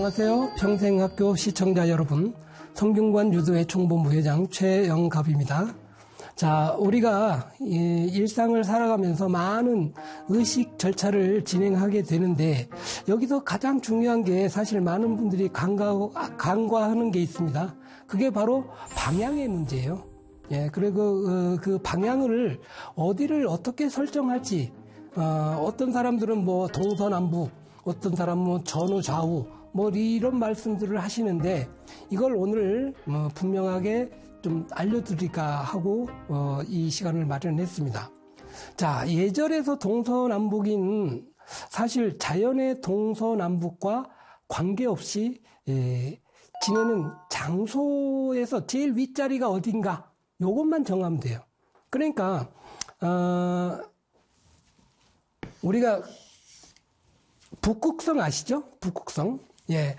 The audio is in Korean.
안녕하세요. 평생학교 시청자 여러분, 성균관 유도회 총본부회장 최영갑입니다. 자, 우리가 일상을 살아가면서 많은 의식 절차를 진행하게 되는데 여기서 가장 중요한 게 사실 많은 분들이 간과하는 게 있습니다. 그게 바로 방향의 문제예요. 그리고 그 방향을 어디를 어떻게 설정할지, 어떤 사람들은 뭐 동서남북, 어떤 사람은 전후 좌우, 뭐 이런 말씀들을 하시는데 이걸 오늘 분명하게 좀 알려드릴까 하고 이 시간을 마련했습니다. 자, 예절에서 동서남북인 사실 자연의 동서남북과 관계없이 지내는 장소에서 제일 윗자리가 어딘가 요것만 정하면 돼요. 그러니까 우리가 북극성 아시죠? 북극성. 예,